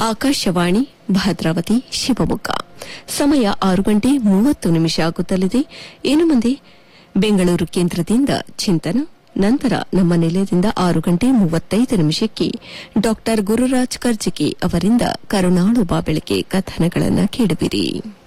ಆಕಾಶವಾಣಿ ಭದ್ರಾವತಿ ಶಿವಮೊಗ್ಗ ಸಮಯ 6:30 ಆಗುತ್ತಲಿದೆ. ಇನ್ನು ಮುಂದೆ ಬೆಂಗಳೂರು ಕೇಂದ್ರದಿಂದ ಚಿಂತನ, ನಂತರ ನಮ್ಮ ನಿಲಯದಿಂದ 6:35 ಡಾ ಗುರುರಾಜ್ ಕರ್ಜಿಗಿ ಅವರಿಂದ ಕರುಣಾಳು ಬಾಬೆಳಕೆ ಕಥನಗಳನ್ನು ಕೇಳುವಿರಿ.